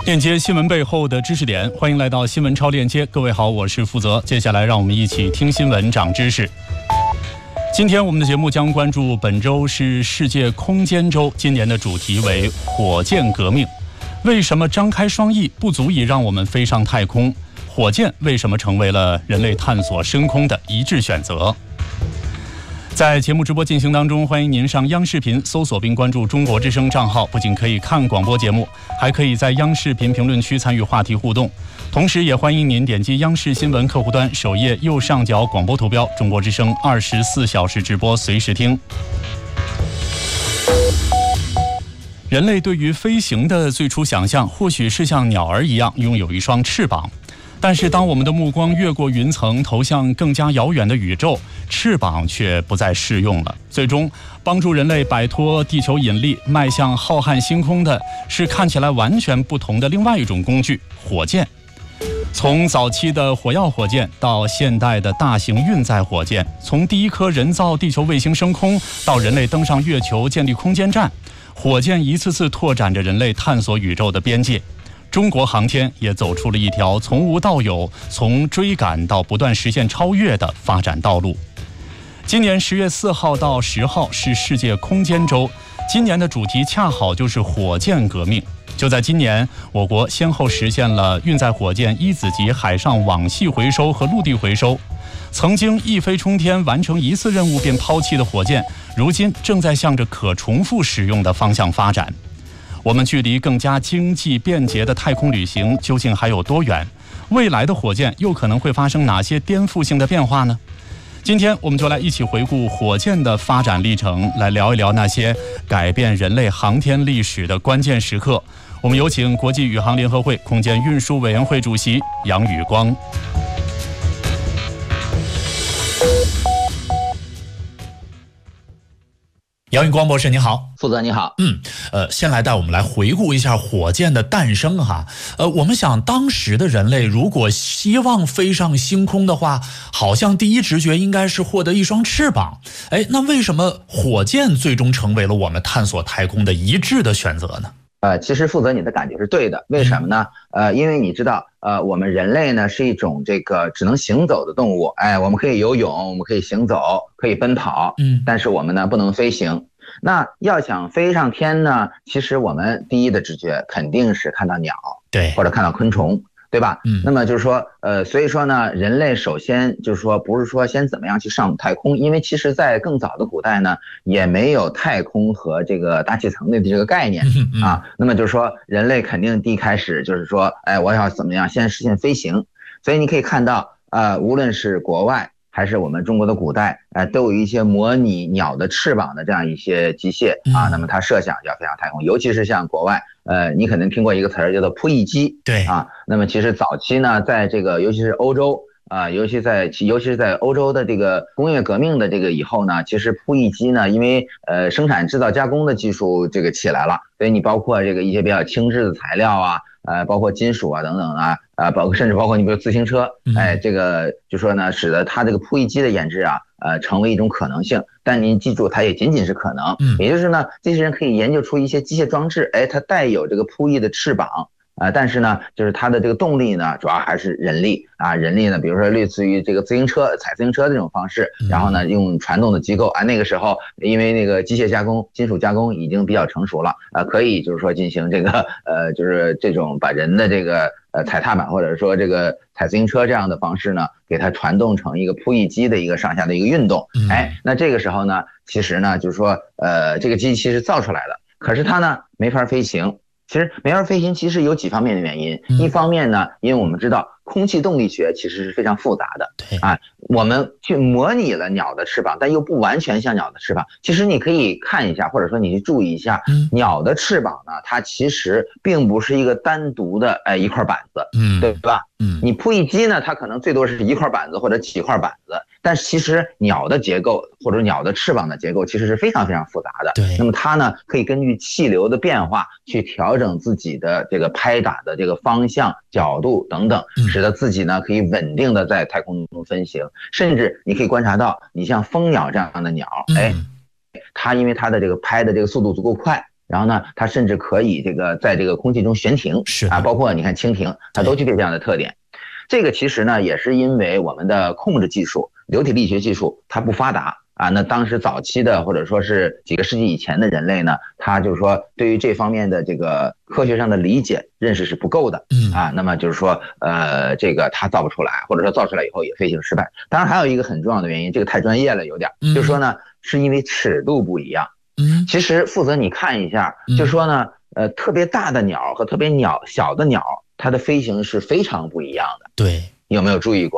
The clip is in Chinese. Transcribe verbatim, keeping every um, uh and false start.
链接新闻背后的知识点，欢迎来到新闻超链接。各位好，我是负责。接下来让我们一起听新闻长知识。今天我们的节目将关注本周是世界空间周，今年的主题为火箭革命。为什么张开双翼不足以让我们飞上太空？火箭为什么成为了人类探索深空的一致选择？在节目直播进行当中，欢迎您上央视频搜索并关注中国之声账号，不仅可以看广播节目，还可以在央视频评论区参与话题互动。同时也欢迎您点击央视新闻客户端首页右上角广播图标，中国之声二十四小时直播，随时听。人类对于飞行的最初想象，或许是像鸟儿一样拥有一双翅膀。但是当我们的目光越过云层，投向更加遥远的宇宙，翅膀却不再适用了。最终帮助人类摆脱地球引力，迈向浩瀚星空的是看起来完全不同的另外一种工具——火箭。从早期的火药火箭到现代的大型运载火箭，从第一颗人造地球卫星升空到人类登上月球建立空间站，火箭一次次拓展着人类探索宇宙的边界。中国航天也走出了一条从无到有、从追赶到不断实现超越的发展道路。今年十月四号到十号是世界空间周，今年的主题恰好就是火箭革命。就在今年，我国先后实现了运载火箭一子级海上网系回收和陆地回收。曾经一飞冲天完成一次任务便抛弃的火箭，如今正在向着可重复使用的方向发展。我们距离更加经济便捷的太空旅行究竟还有多远？未来的火箭又可能会发生哪些颠覆性的变化呢？今天我们就来一起回顾火箭的发展历程，来聊一聊那些改变人类航天历史的关键时刻。我们有请国际宇航联合会空间运输委员会主席杨宇光。杨宇光博士，你好。 负责你好。 嗯，呃，先来带我们来回顾一下火箭的诞生哈。呃，我们想当时的人类如果希望飞上星空的话，好像第一直觉应该是获得一双翅膀。哎，那为什么火箭最终成为了我们探索太空的一致的选择呢？ 呃，其实负责你的感觉是对的，为什么呢？呃，因为你知道，呃，我们人类呢是一种这个只能行走的动物，哎，我们可以游泳，我们可以行走，可以奔跑，嗯，但是我们呢不能飞行。那要想飞上天呢，其实我们第一的直觉肯定是看到鸟， 对， 或者看到昆虫。对吧？嗯，那么就是说，呃，所以说呢，人类首先就是说，不是说先怎么样去上太空，因为其实在更早的古代呢，也没有太空和这个大气层的这个概念啊。那么就是说，人类肯定第一开始就是说，哎，我要怎么样先实现飞行？所以你可以看到，呃，无论是国外还是我们中国的古代，呃，都有一些模拟鸟的翅膀的这样一些机械啊。那么它设想要飞上太空，尤其是像国外。呃，你可能听过一个词儿叫做扑翼机， 对啊。那么其实早期呢，在这个尤其是欧洲啊、呃，尤其在尤其是在欧洲的这个工业革命的这个以后呢，其实扑翼机呢，因为呃生产制造加工的技术这个起来了，所以你包括这个一些比较轻质的材料啊，呃，包括金属啊等等啊，啊，包括甚至包括你比如自行车，哎，这个就说呢，使得它这个扑翼机的研制啊。呃，成为一种可能性，但您记住，它也仅仅是可能。嗯，也就是呢，这些人可以研究出一些机械装置，哎，它带有这个扑翼的翅膀啊、呃，但是呢，就是它的这个动力呢，主要还是人力啊，人力呢，比如说类似于这个自行车、踩自行车这种方式，然后呢，用传动的机构啊，那个时候因为那个机械加工、金属加工已经比较成熟了啊、呃，可以就是说进行这个呃，就是这种把人的这个。呃，踩踏板或者说这个踩自行车这样的方式呢，给它传动成一个扑翼机的一个上下的一个运动。哎，那这个时候呢，其实呢，就是说，呃，这个机器是造出来了，可是它呢没法飞行。其实没法飞行，其实有几方面的原因。一方面呢，因为我们知道空气动力学其实是非常复杂的，对啊，我们去模拟了鸟的翅膀，但又不完全像鸟的翅膀。其实你可以看一下，或者说你去注意一下，鸟的翅膀呢，它其实并不是一个单独的哎一块板子，嗯，对吧？嗯，你扑翼机呢，它可能最多是一块板子或者几块板子，但是其实鸟的结构或者鸟的翅膀的结构其实是非常非常复杂的。对，那么它呢可以根据气流的变化去调整自己的这个拍打的这个方向、角度等等，使得自己呢可以稳定的在太空中飞行。甚至你可以观察到，你像蜂鸟这样的鸟，哎，它因为它的这个拍的这个速度足够快。 然后呢，它甚至可以这个在这个空气中悬停， 是啊，包括你看蜻蜓，它都具备这样的特点。这个其实呢，也是因为我们的控制技术、流体力学技术它不发达啊。那当时早期的或者说是几个世纪以前的人类呢，他就是说对于这方面的这个科学上的理解认识是不够的， 嗯啊，那么就是说呃，这个他造不出来，或者说造出来以后也飞行失败。当然还有一个很重要的原因，这个太专业了有点，就是说呢，是因为尺度不一样。 嗯， 其实负责你看一下，就说呢，呃，特别大的鸟和特别鸟小的鸟，它的飞行是非常不一样的。 对， 有没有注意过？